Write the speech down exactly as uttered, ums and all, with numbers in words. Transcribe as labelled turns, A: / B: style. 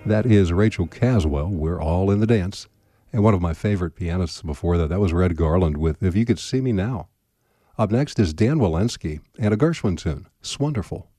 A: That is Rachel Caswell. We're all in the dance. And one of my favorite pianists before that, that was Red Garland with If You Could See Me Now. Up next is Dan Walensky and a Gershwin tune, Swonderful.